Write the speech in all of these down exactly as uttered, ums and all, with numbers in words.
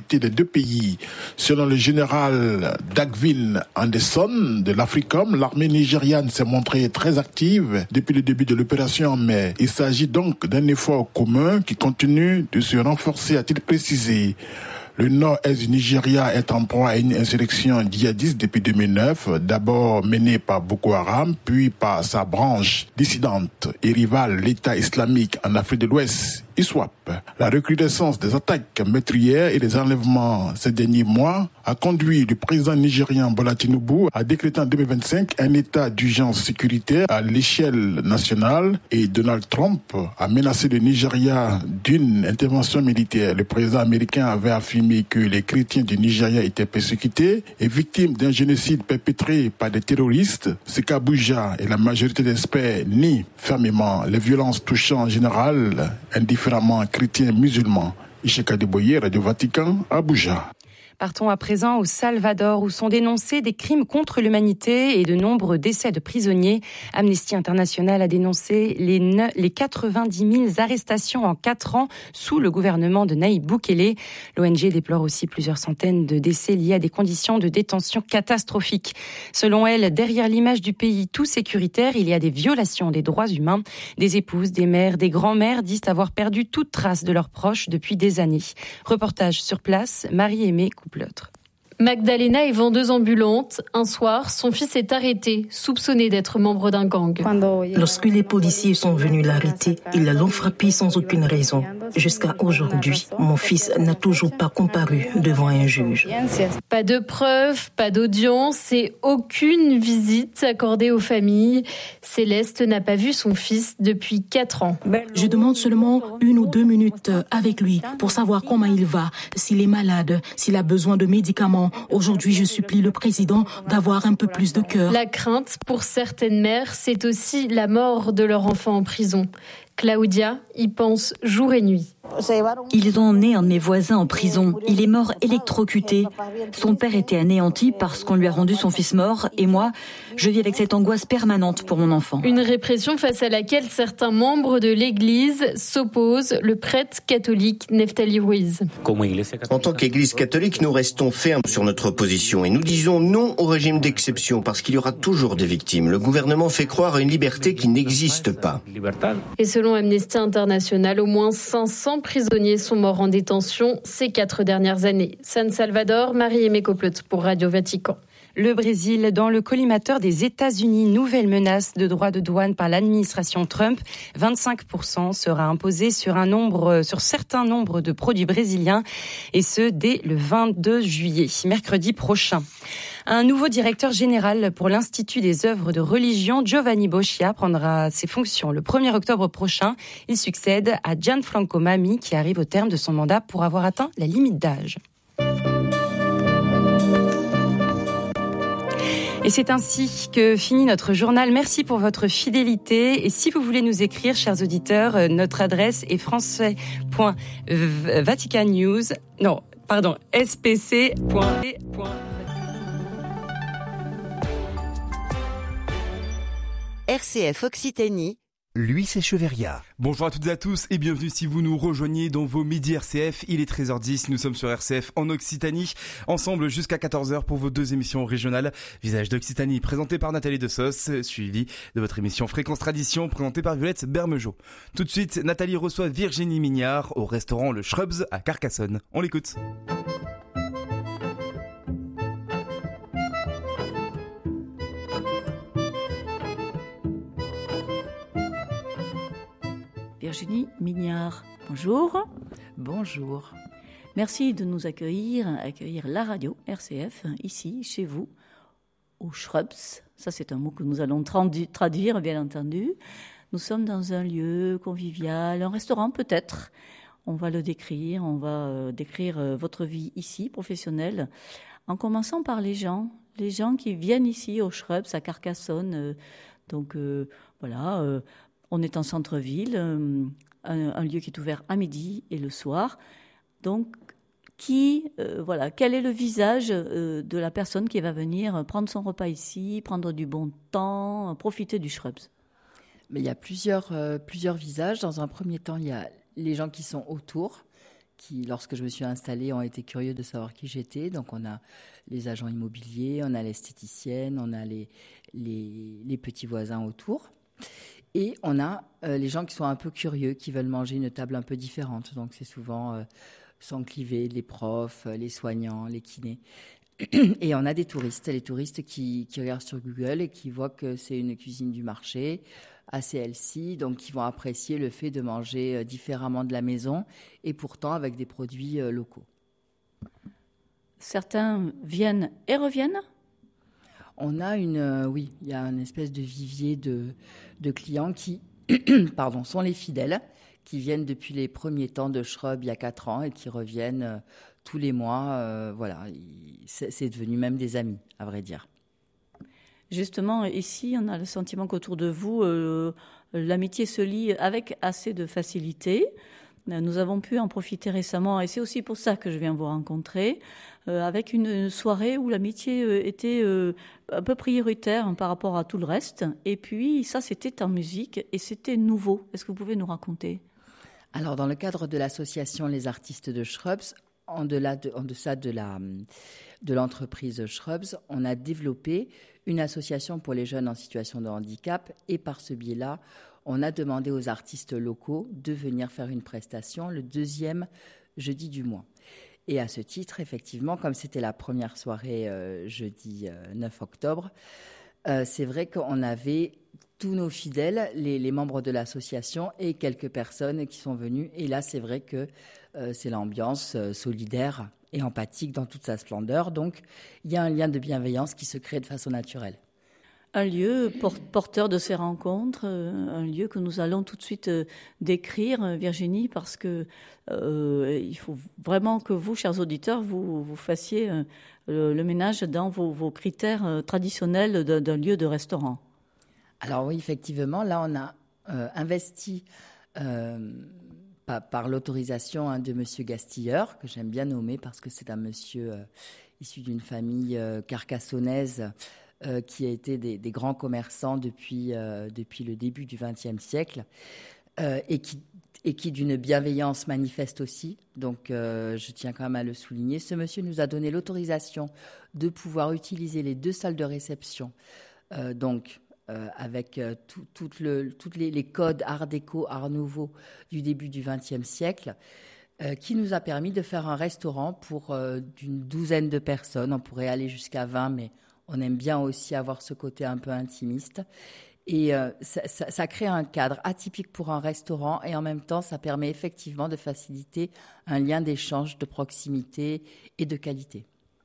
sécurité des deux pays. Selon le général Dagvin Anderson de l'Africom, l'armée nigériane s'est montrée très active depuis le début de l'opération en mai. Il s'agit donc d'un effort commun qui continue de se renforcer, a-t-il précisé. Le nord-est du Nigeria est en proie à une insurrection djihadiste depuis deux mille neuf, d'abord menée par Boko Haram, puis par sa branche dissidente et rivale, l'État islamique en Afrique de l'Ouest, I S W A P. La recrudescence des attaques meurtrières et des enlèvements ces derniers mois a conduit le président nigérian Bola Tinubu à décréter en deux mille vingt-cinq un état d'urgence sécuritaire à l'échelle nationale et Donald Trump a menacé le Nigeria d'une intervention militaire. Le président américain avait affirmé que les chrétiens du Nigeria étaient persécutés et victimes d'un génocide perpétré par des terroristes. Ce qu'Abuja et la majorité d'experts nient fermement les violences touchant en général indifféremment chrétiens et musulmans. Isheka Deboye, Radio Vatican, Abuja. Partons à présent au Salvador où sont dénoncés des crimes contre l'humanité et de nombreux décès de prisonniers. Amnesty International a dénoncé les, ne, les quatre-vingt-dix mille arrestations en quatre ans sous le gouvernement de Nayib Bukele. L'O N G déplore aussi plusieurs centaines de décès liés à des conditions de détention catastrophiques. Selon elle, derrière l'image du pays tout sécuritaire, il y a des violations des droits humains. Des épouses, des mères, des grands-mères disent avoir perdu toute trace de leurs proches depuis des années. Reportage sur place, Marie-Aimée Coupleutre. Magdalena est vendeuse ambulante. Un soir, son fils est arrêté, soupçonné d'être membre d'un gang. Lorsque les policiers sont venus l'arrêter, ils l'ont frappé sans aucune raison. Jusqu'à aujourd'hui, mon fils n'a toujours pas comparu devant un juge. Pas de preuves, pas d'audience et aucune visite accordée aux familles. Céleste n'a pas vu son fils depuis quatre ans. Je demande seulement une ou deux minutes avec lui pour savoir comment il va, s'il est malade, s'il a besoin de médicaments. Aujourd'hui, je supplie le président d'avoir un peu plus de cœur. La crainte pour certaines mères, c'est aussi la mort de leur enfant en prison. Claudia y pense jour et nuit. Ils ont emmené un de mes voisins en prison. Il est mort électrocuté. Son père était anéanti parce qu'on lui a rendu son fils mort. Et moi, je vis avec cette angoisse permanente pour mon enfant. Une répression face à laquelle certains membres de l'Église s'opposent. Le prêtre catholique Neftali Ruiz. En tant qu'Église catholique, nous restons fermes sur notre position et nous disons non au régime d'exception parce qu'il y aura toujours des victimes. Le gouvernement fait croire à une liberté qui n'existe pas. Et selon Amnesty International, au moins cinq cents prisonniers sont morts en détention ces quatre dernières années. San Salvador, Marie-Aimée Coupleutre pour Radio Vatican. Le Brésil, dans le collimateur des États-Unis, nouvelle menace de droits de douane par l'administration Trump. vingt-cinq pour cent sera imposé sur un nombre, sur certains nombres de produits brésiliens, et ce dès le vingt-deux juillet, mercredi prochain. Un nouveau directeur général pour l'Institut des œuvres de religion, Giovanni Boccia, prendra ses fonctions le premier octobre prochain. Il succède à Gianfranco Mami, qui arrive au terme de son mandat pour avoir atteint la limite d'âge. Et c'est ainsi que finit notre journal. Merci pour votre fidélité. Et si vous voulez nous écrire, chers auditeurs, notre adresse est français point vaticannews. Non, pardon, s p c point v. R C F Occitanie. Lui, c'est Cheveria. Bonjour à toutes et à tous et bienvenue si vous nous rejoignez dans vos midis R C F. Il est treize heures dix, nous sommes sur R C F en Occitanie, ensemble jusqu'à quatorze heures pour vos deux émissions régionales. Visage d'Occitanie, présenté par Nathalie Dessos, suivi de votre émission Fréquence Tradition, présentée par Violette Bermejo. Tout de suite, Nathalie reçoit Virginie Mignard au restaurant Le Shrubs à Carcassonne. On l'écoute. Virginie Mignard, bonjour. Bonjour. Merci de nous accueillir, accueillir la radio R C F, ici, chez vous, au Shrubs. Ça, c'est un mot que nous allons tradu- traduire, bien entendu. Nous sommes dans un lieu convivial, un restaurant peut-être. On va le décrire, on va euh, décrire euh, votre vie ici, professionnelle, en commençant par les gens, les gens qui viennent ici au Shrubs, à Carcassonne. Euh, donc, euh, voilà... Euh, On est en centre-ville, euh, un, un lieu qui est ouvert à midi et le soir. Donc, qui, euh, voilà, quel est le visage euh, de la personne qui va venir prendre son repas ici, prendre du bon temps, profiter du Shrubs? Mais il y a plusieurs, euh, plusieurs visages. Dans un premier temps, il y a les gens qui sont autour, qui, lorsque je me suis installée, ont été curieux de savoir qui j'étais. Donc, on a les agents immobiliers, on a l'esthéticienne, on a les, les, les petits voisins autour. Et on a euh, les gens qui sont un peu curieux, qui veulent manger une table un peu différente. Donc, c'est souvent euh, sans cliver, les profs, les soignants, les kinés. Et on a des touristes, les touristes qui, qui regardent sur Google et qui voient que c'est une cuisine du marché, assez healthy, donc qui vont apprécier le fait de manger différemment de la maison et pourtant avec des produits locaux. Certains viennent et reviennent ? On a une, euh, oui, il y a une espèce de vivier de, de clients qui, pardon, sont les fidèles, qui viennent depuis les premiers temps de Shrub il y a quatre ans et qui reviennent euh, tous les mois. Euh, voilà, c'est, c'est devenu même des amis, à vrai dire. Justement, ici, on a le sentiment qu'autour de vous, euh, l'amitié se lie avec assez de facilité. Nous avons pu en profiter récemment, et c'est aussi pour ça que je viens vous rencontrer, euh, avec une soirée où l'amitié euh, était euh, un peu prioritaire par rapport à tout le reste. Et puis, ça, c'était en musique et c'était nouveau. Est-ce que vous pouvez nous raconter ? Alors, dans le cadre de l'association Les Artistes de Shrubs, en, delà de, en deçà de, la, de l'entreprise Shrubs, on a développé une association pour les jeunes en situation de handicap. Et par ce biais-là, on a demandé aux artistes locaux de venir faire une prestation le deuxième jeudi du mois. Et à ce titre, effectivement, comme c'était la première soirée euh, jeudi euh, neuf octobre, euh, c'est vrai qu'on avait tous nos fidèles, les, les membres de l'association et quelques personnes qui sont venues. Et là, c'est vrai que euh, c'est l'ambiance euh, solidaire et empathique dans toute sa splendeur. Donc, il y a un lien de bienveillance qui se crée de façon naturelle. Un lieu porteur de ces rencontres, un lieu que nous allons tout de suite décrire, Virginie, parce que euh, il faut vraiment que vous, chers auditeurs, vous, vous fassiez le, le ménage dans vos, vos critères traditionnels d'un, d'un lieu de restaurant. Alors oui, effectivement, là on a euh, investi euh, par, par l'autorisation hein, de Monsieur Gastilleur, que j'aime bien nommer parce que c'est un monsieur euh, issu d'une famille euh, carcassonnaise, Euh, qui a été des, des grands commerçants depuis, euh, depuis le début du vingtième siècle euh, et, qui, et qui d'une bienveillance manifeste aussi. Donc, euh, je tiens quand même à le souligner. Ce monsieur nous a donné l'autorisation de pouvoir utiliser les deux salles de réception, euh, donc euh, avec euh, tout, tout le, toutes les, les codes Art déco, Art nouveau du début du vingtième siècle, euh, qui nous a permis de faire un restaurant pour euh, d'une douzaine de personnes. On pourrait aller jusqu'à vingt, mais on aime bien aussi avoir ce côté un peu intimiste. Et euh, ça, ça, ça crée un cadre atypique pour un restaurant et en même temps, ça permet effectivement de faciliter un lien d'échange, de proximité et de qualité.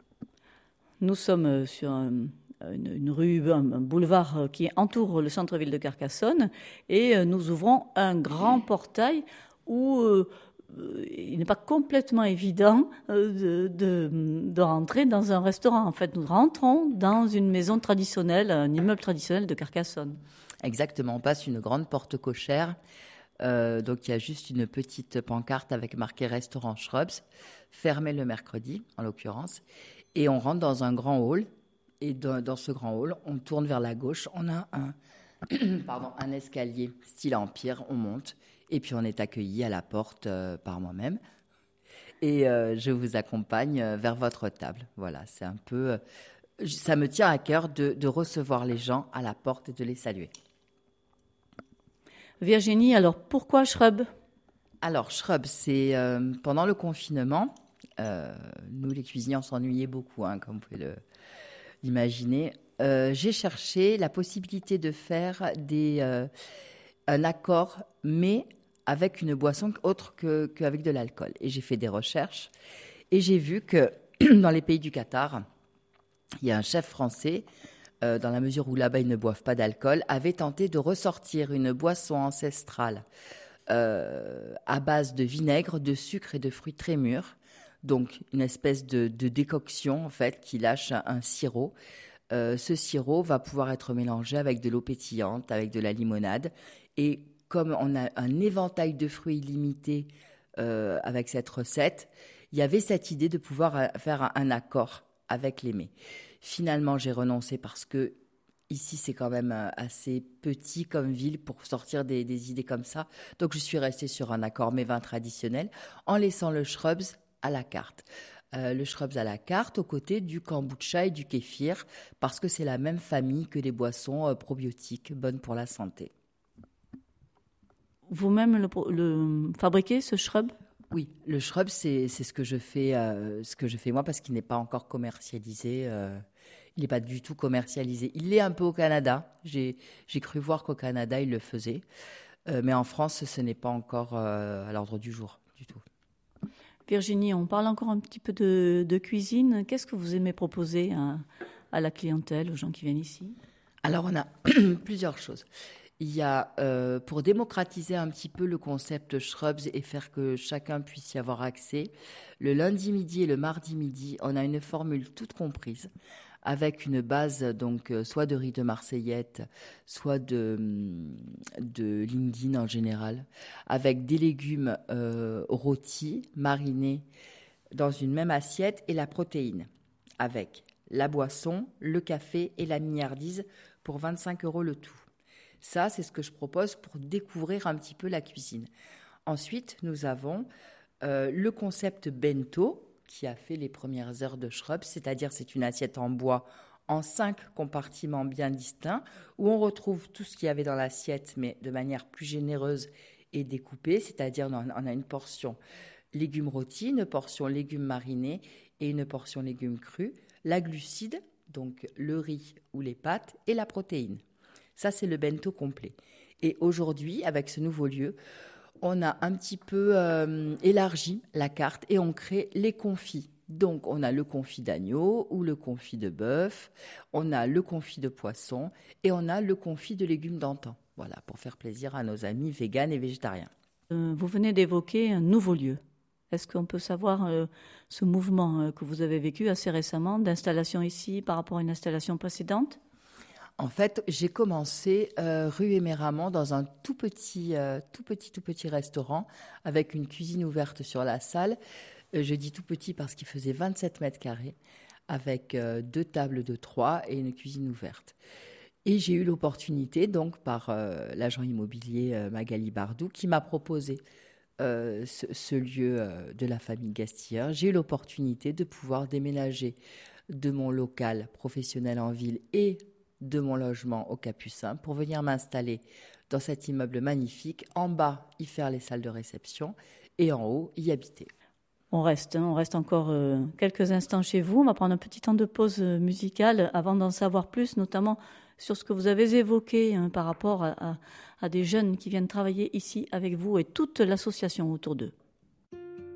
Nous sommes sur un, une, une rue, un, un boulevard qui entoure le centre-ville de Carcassonne et nous ouvrons un grand portail où euh, il n'est pas complètement évident de, de, de rentrer dans un restaurant. En fait, nous rentrons dans une maison traditionnelle, un immeuble traditionnel de Carcassonne. Exactement, on passe une grande porte cochère. Euh, donc, il y a juste une petite pancarte avec marqué « Restaurant Shrubs », fermé le mercredi, en l'occurrence. Et on rentre dans un grand hall. Et dans, dans ce grand hall, on tourne vers la gauche. On a un, pardon, un escalier style empire, on monte. Et puis, on est accueilli à la porte euh, par moi-même. Et euh, je vous accompagne euh, vers votre table. Voilà, c'est un peu... Euh, ça me tient à cœur de, de recevoir les gens à la porte et de les saluer. Virginie, alors pourquoi Shrub ? Alors, Shrub, c'est euh, pendant le confinement. Euh, nous, les cuisiniers, on s'ennuyait beaucoup, hein, comme vous pouvez le, l'imaginer. Euh, j'ai cherché la possibilité de faire des, euh, un accord, mais avec une boisson autre que, qu'avec de l'alcool. Et j'ai fait des recherches et j'ai vu que dans les pays du Qatar, il y a un chef français, euh, dans la mesure où là-bas ils ne boivent pas d'alcool, avait tenté de ressortir une boisson ancestrale euh, à base de vinaigre, de sucre et de fruits très mûrs. Donc une espèce de, de décoction en fait qui lâche un, un sirop. Euh, ce sirop va pouvoir être mélangé avec de l'eau pétillante, avec de la limonade et comme on a un éventail de fruits illimité euh, avec cette recette, il y avait cette idée de pouvoir faire un accord avec les mets. Finalement, j'ai renoncé parce qu'il Ici, c'est quand même assez petit comme ville pour sortir des, des idées comme ça. Donc, je suis restée sur un accord mets vins traditionnel en laissant le shrubs à la carte. Euh, le shrubs à la carte aux côtés du kombucha et du kéfir parce que c'est la même famille que les boissons euh, probiotiques bonnes pour la santé. Vous-même le, le fabriquez, ce shrub ? Oui, le shrub, c'est, c'est ce que je fais, euh, ce que je fais moi parce qu'il n'est pas encore commercialisé. Euh, il n'est pas du tout commercialisé. Il l'est un peu au Canada. J'ai, j'ai cru voir qu'au Canada, il le faisait. Euh, mais en France, ce n'est pas encore euh, à l'ordre du jour du tout. Virginie, on parle encore un petit peu de, de cuisine. Qu'est-ce que vous aimez proposer à, à la clientèle, aux gens qui viennent ici ? Alors, on a plusieurs choses. Il y a, euh, pour démocratiser un petit peu le concept shrubs et faire que chacun puisse y avoir accès, le lundi midi et le mardi midi, on a une formule toute comprise avec une base donc euh, soit de riz de marseillette, soit de, de linguine en général, avec des légumes euh, rôtis, marinés dans une même assiette et la protéine, avec la boisson, le café et la mignardise pour vingt-cinq euros le tout. Ça, c'est ce que je propose pour découvrir un petit peu la cuisine. Ensuite, nous avons euh, le concept bento, qui a fait les premières heures de shrubs, c'est-à-dire c'est une assiette en bois en cinq compartiments bien distincts, où on retrouve tout ce qu'il y avait dans l'assiette, mais de manière plus généreuse et découpée, c'est-à-dire on a une portion légumes rôtis, une portion légumes marinés et une portion légumes crus, la glucide, donc le riz ou les pâtes, et la protéine. Ça, c'est le bento complet. Et aujourd'hui, avec ce nouveau lieu, on a un petit peu euh, élargi la carte et on crée les confits. Donc, on a le confit d'agneau ou le confit de bœuf, on a le confit de poisson et on a le confit de légumes d'antan. Voilà, pour faire plaisir à nos amis véganes et végétariens. Euh, vous venez d'évoquer un nouveau lieu. Est-ce qu'on peut savoir euh, ce mouvement euh, que vous avez vécu assez récemment d'installation ici par rapport à une installation précédente ? En fait, j'ai commencé euh, rue Éméramont dans un tout petit, euh, tout petit, tout petit restaurant avec une cuisine ouverte sur la salle. Euh, je dis tout petit parce qu'il faisait vingt-sept mètres carrés avec euh, deux tables de trois et une cuisine ouverte. Et j'ai eu l'opportunité, donc, par euh, l'agent immobilier euh, Magali Bardou, qui m'a proposé euh, ce, ce lieu euh, de la famille Gastilleur. J'ai eu l'opportunité de pouvoir déménager de mon local professionnel en ville et de mon logement au Capucin pour venir m'installer dans cet immeuble magnifique, en bas y faire les salles de réception et en haut y habiter. On reste, hein, on reste encore euh, quelques instants chez vous. On va prendre un petit temps de pause musicale avant d'en savoir plus, notamment sur ce que vous avez évoqué hein, par rapport à, à, à des jeunes qui viennent travailler ici avec vous et toute l'association autour d'eux.